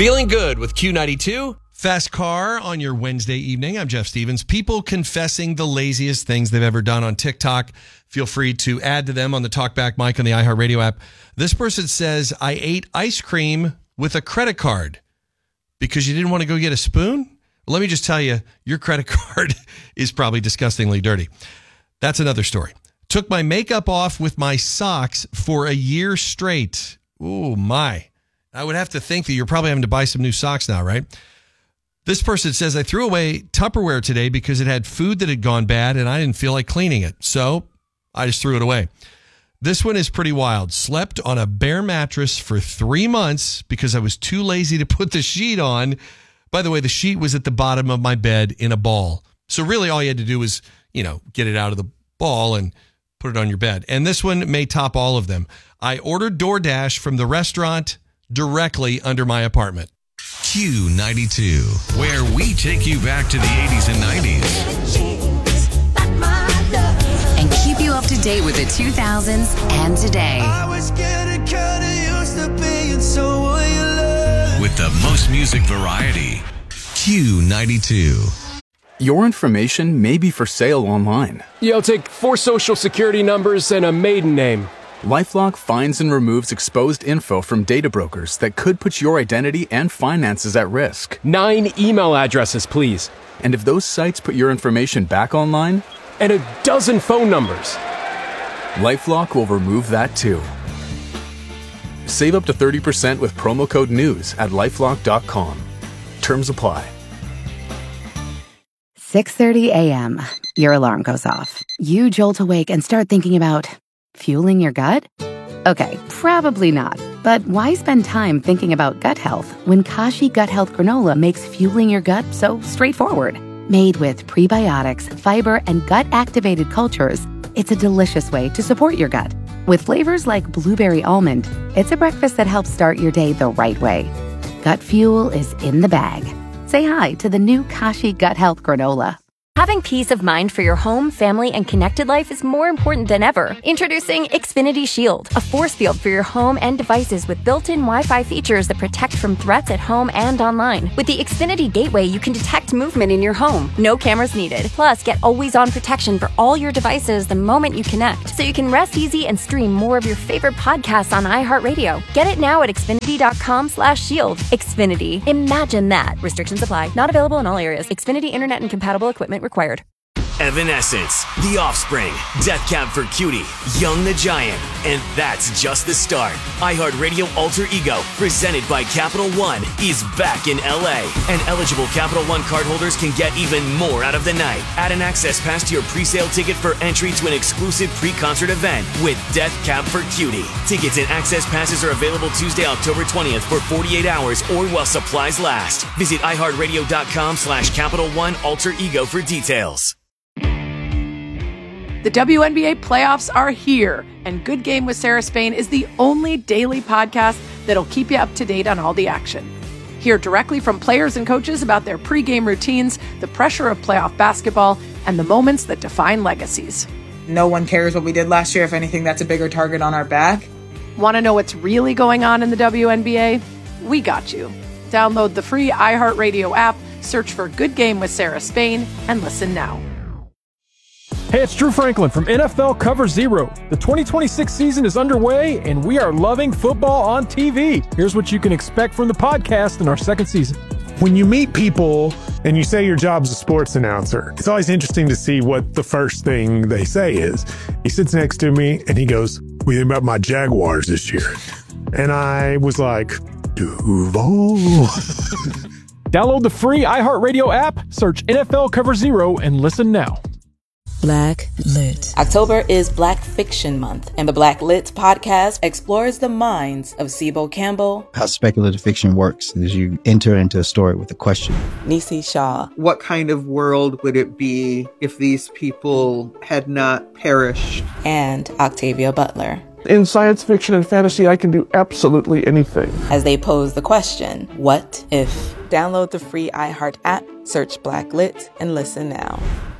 Feeling good with Q92. Fast Car on your Wednesday evening. I'm Jeff Stevens. People confessing the laziest things they've ever done on TikTok. Feel free to add to them on the TalkBack mic on the iHeartRadio app. This person says, I ate ice cream with a credit card because you didn't want to go get a spoon? Well, let me just tell you, your credit card is probably disgustingly dirty. That's another story. Took my makeup off with my socks for a year straight. Oh, my. I would have to think that you're probably having to buy some new socks now, right? This person says, I threw away Tupperware today because it had food that had gone bad and I didn't feel like cleaning it. So I just threw it away. This one is pretty wild. Slept on a bare mattress for 3 months because I was too lazy to put the sheet on. By the way, the sheet was at the bottom of my bed in a ball. So really all you had to do was, get it out of the ball and put it on your bed. And this one may top all of them. I ordered DoorDash from the restaurant directly under my apartment. Q92, where we take you back to the 80s and 90s. And keep you up to date with the 2000s and today. I was getting kinda used to being someone you love. With the most music variety. Q92. Your information may be for sale online. Yo, take 4 social security numbers and a maiden name. LifeLock finds and removes exposed info from data brokers that could put your identity and finances at risk. 9 email addresses, please. And if those sites put your information back online, and a dozen phone numbers, LifeLock will remove that too. Save up to 30% with promo code NEWS at LifeLock.com. Terms apply. 6:30 a.m. Your alarm goes off. You jolt awake and start thinking about fueling your gut? Okay, probably not. But why spend time thinking about gut health when Kashi Gut Health Granola makes fueling your gut so straightforward? Made with prebiotics, fiber, and gut-activated cultures, it's a delicious way to support your gut. With flavors like blueberry almond, it's a breakfast that helps start your day the right way. Gut fuel is in the bag. Say hi to the new Kashi Gut Health Granola. Having peace of mind for your home, family, and connected life is more important than ever. Introducing Xfinity Shield, a force field for your home and devices with built-in Wi-Fi features that protect from threats at home and online. With the Xfinity Gateway, you can detect movement in your home. No cameras needed. Plus, get always-on protection for all your devices the moment you connect, so you can rest easy and stream more of your favorite podcasts on iHeartRadio. Get it now at Xfinity.com/shield. Xfinity. Imagine that. Restrictions apply. Not available in all areas. Xfinity Internet and compatible equipment required. Evanescence, The Offspring, Death Cab for Cutie, Young the Giant, and that's just the start. iHeartRadio Alter Ego, presented by Capital One, is back in LA, and eligible Capital One cardholders can get even more out of the night. Add an access pass to your pre-sale ticket for entry to an exclusive pre-concert event with Death Cab for Cutie. Tickets and access passes are available Tuesday, October 20th for 48 hours or while supplies last. Visit iHeartRadio.com/Capital One Alter Ego for details. The WNBA playoffs are here, and Good Game with Sarah Spain is the only daily podcast that'll keep you up to date on all the action. Hear directly from players and coaches about their pregame routines, the pressure of playoff basketball, and the moments that define legacies. No one cares what we did last year. If anything, that's a bigger target on our back. Want to know what's really going on in the WNBA? We got you. Download the free iHeartRadio app, search for Good Game with Sarah Spain, and listen now. Hey, it's Drew Franklin from NFL Cover Zero. The 2026 season is underway, and we are loving football on TV. Here's what you can expect from the podcast in our second season. When you meet people and you say your job's a sports announcer, it's always interesting to see what the first thing they say is. He sits next to me and he goes, "What do you think about my Jaguars this year?" And I was like, Duval. Download the free iHeartRadio app, search NFL Cover Zero, and listen now. Black Lit. October is Black Fiction Month, and the Black Lit podcast explores the minds of Sibo Campbell. How speculative fiction works is you enter into a story with a question. Nisi Shaw. What kind of world would it be if these people had not perished? And Octavia Butler. In science fiction and fantasy, I can do absolutely anything. As they pose the question, what if? Download the free iHeart app, search Black Lit, and listen now.